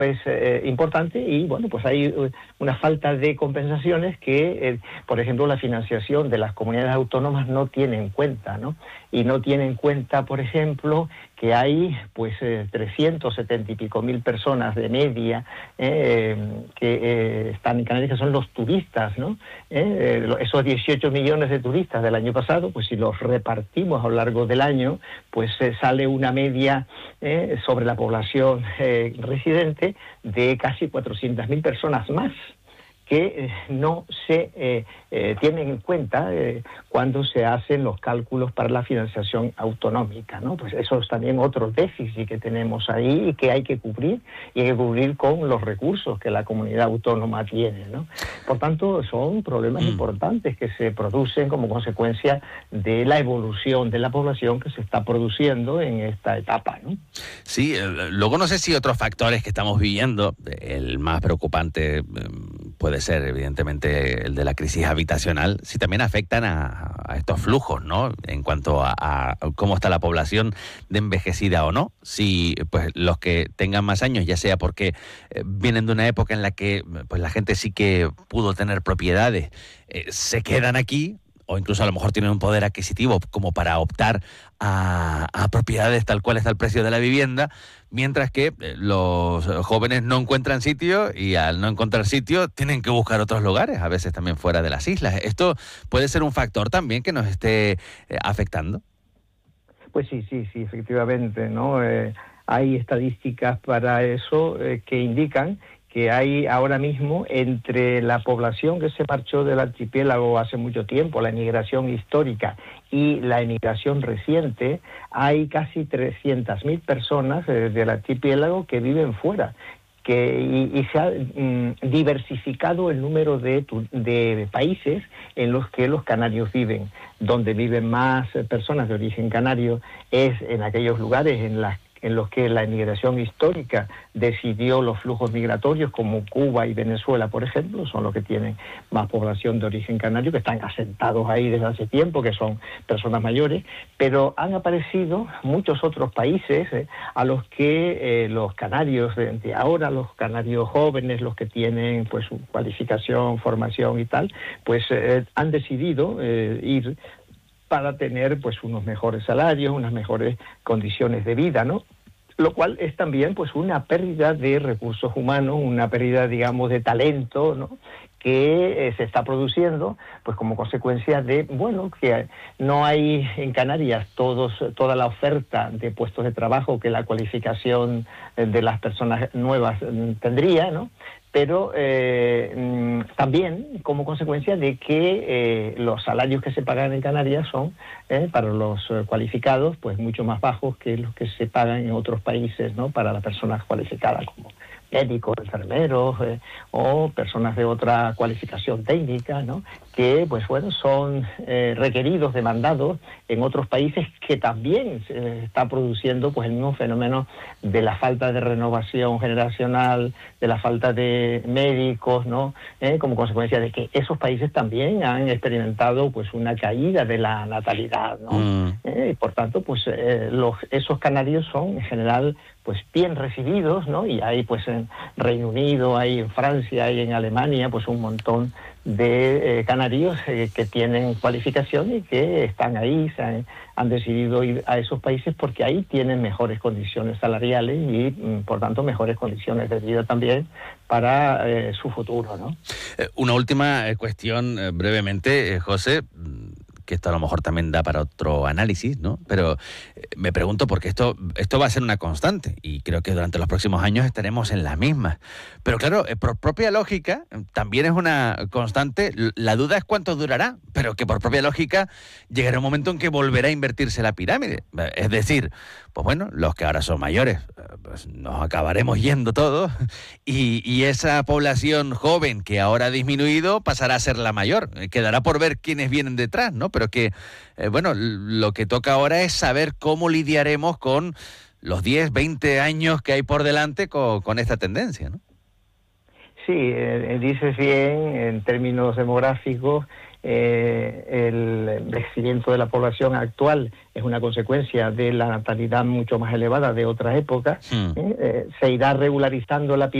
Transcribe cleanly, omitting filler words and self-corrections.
es importante y, bueno, pues hay una falta de compensaciones que, por ejemplo, la financiación de las comunidades autónomas no tiene en cuenta, ¿no? Y no tiene en cuenta, por ejemplo, que hay pues 370 y pico mil personas de media que están en Canarias, que son los turistas, ¿no? Esos 18 millones de turistas del año pasado, pues si los repartimos a lo largo del año, pues sale una media sobre la población residente de casi 400.000 personas más que no se tienen en cuenta cuando se hacen los cálculos para la financiación autonómica, ¿no? Pues eso es también otro déficit que tenemos ahí y que hay que cubrir, y hay que cubrir con los recursos que la comunidad autónoma tiene, ¿no? Por tanto, son problemas importantes que se producen como consecuencia de la evolución de la población que se está produciendo en esta etapa, ¿no? Sí, luego no sé si otros factores que estamos viviendo, el más preocupante puede ser evidentemente el de la crisis habitacional, si también afectan a estos flujos, ¿no? En cuanto a cómo está la población de envejecida o no. Si pues los que tengan más años, ya sea porque vienen de una época en la que pues la gente sí que pudo tener propiedades, se quedan aquí, o incluso a lo mejor tienen un poder adquisitivo como para optar a propiedades tal cual está el precio de la vivienda, mientras que los jóvenes no encuentran sitio y al no encontrar sitio tienen que buscar otros lugares, a veces también fuera de las islas. ¿Esto puede ser un factor también que nos esté afectando? Pues sí, efectivamente, ¿no? Hay estadísticas para eso que indican que hay ahora mismo entre la población que se marchó del archipiélago hace mucho tiempo, la emigración histórica y la emigración reciente, hay casi 300.000 personas del archipiélago que viven fuera. Y se ha diversificado el número de países en los que los canarios viven. Donde viven más personas de origen canario es en aquellos lugares en los que la emigración histórica decidió los flujos migratorios, como Cuba y Venezuela, por ejemplo, son los que tienen más población de origen canario, que están asentados ahí desde hace tiempo, que son personas mayores, pero han aparecido muchos otros países a los que los canarios de ahora, los canarios jóvenes, los que tienen pues su cualificación, formación y tal, pues han decidido ir para tener pues unos mejores salarios, unas mejores condiciones de vida, ¿no? Lo cual es también pues una pérdida de recursos humanos, una pérdida, digamos, de talento, ¿no? Que se está produciendo pues como consecuencia de, bueno, que no hay en Canarias toda la oferta de puestos de trabajo que la cualificación de las personas nuevas tendría, ¿no? Pero también como consecuencia de que los salarios que se pagan en Canarias son, para los cualificados, pues mucho más bajos que los que se pagan en otros países, ¿no? Para las personas cualificadas, como médicos, enfermeros o personas de otra cualificación técnica, ¿no? Que, pues bueno, son requeridos, demandados en otros países, que también se está produciendo pues el mismo fenómeno de la falta de renovación generacional, de la falta de médicos, ¿no? Como consecuencia de que esos países también han experimentado pues una caída de la natalidad, ¿no? Y por tanto, pues esos canarios son en general pues bien recibidos, ¿no? Y hay pues en Reino Unido, hay en Francia, hay en Alemania pues un montón de canarios que tienen cualificación y que están ahí, han decidido ir a esos países porque ahí tienen mejores condiciones salariales y por tanto mejores condiciones de vida también para su futuro, ¿no? Una última cuestión brevemente, José, que esto a lo mejor también da para otro análisis, ¿no? Pero me pregunto porque esto va a ser una constante y creo que durante los próximos años estaremos en las mismas. Pero claro, por propia lógica, también es una constante. La duda es cuánto durará, pero que por propia lógica llegará un momento en que volverá a invertirse la pirámide. Es decir, pues bueno, los que ahora son mayores, pues nos acabaremos yendo todos y esa población joven que ahora ha disminuido pasará a ser la mayor. Quedará por ver quiénes vienen detrás, ¿no? Pero que, bueno, lo que toca ahora es saber cómo lidiaremos con los 10, 20 años que hay por delante con esta tendencia, ¿no? Sí, dices bien, en términos demográficos, el envejecimiento de la población actual es una consecuencia de la natalidad mucho más elevada de otras épocas. Se irá regularizando la